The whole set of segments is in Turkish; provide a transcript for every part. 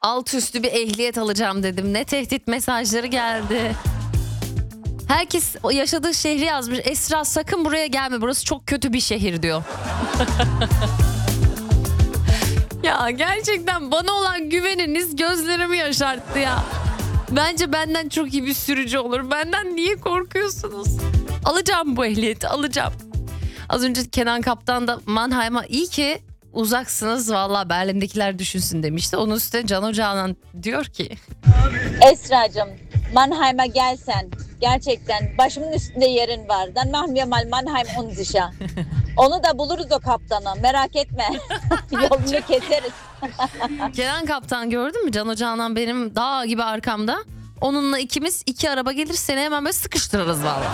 alt üstü bir ehliyet alacağım dedim. Ne tehdit mesajları geldi. Herkes yaşadığı şehri yazmış. Esra sakın buraya gelme, burası çok kötü bir şehir diyor. Ya gerçekten bana olan güveniniz gözlerimi yaşarttı ya. Bence benden çok iyi bir sürücü olur. Benden niye korkuyorsunuz? Alacağım bu ehliyeti, alacağım. Az önce Kenan Kaptan da Mannheim'a iyi ki uzaksınız. Valla Berlin'dekiler düşünsün demişti. Onun üstüne Can Canan diyor ki. Esra'cığım, Mannheim'a gelsen gerçekten başımın üstünde yerin var. Dann machen wir mal Mannheim unsicher. Onu da buluruz o kaptanı, merak etme. Yolunu keseriz. Kenan Kaptan gördün mü? Can Canan benim dağ gibi arkamda. Onunla ikimiz iki araba gelir seni hemen böyle sıkıştırırız valla.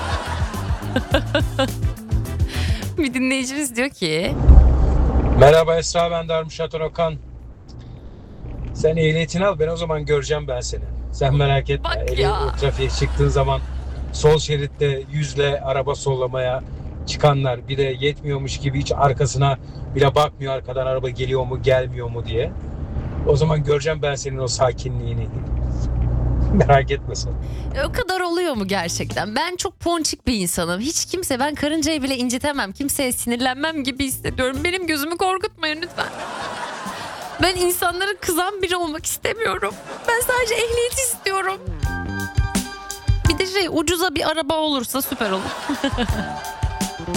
Bir dinleyicimiz diyor ki. Merhaba Esra, ben Darmstadt Okan. Sen ehliyetini al, ben o zaman göreceğim ben seni. Sen merak etme. Bak ya. Trafiğe çıktığın zaman sol şeritte yüzle araba sollamaya çıkanlar, bir de yetmiyormuş gibi hiç arkasına bile bakmıyor, arkadan araba geliyor mu gelmiyor mu diye. O zaman göreceğim ben senin o sakinliğini. Merak etme sen. O kadar oluyor mu gerçekten? Ben çok ponçik bir insanım. Hiç kimse, ben karıncayı bile incitemem. Kimseye sinirlenmem gibi hissediyorum. Benim gözümü korkutmayın lütfen. Ben insanlara kızan biri olmak istemiyorum. Ben sadece ehliyet istiyorum. Bir de ucuza bir araba olursa süper olur.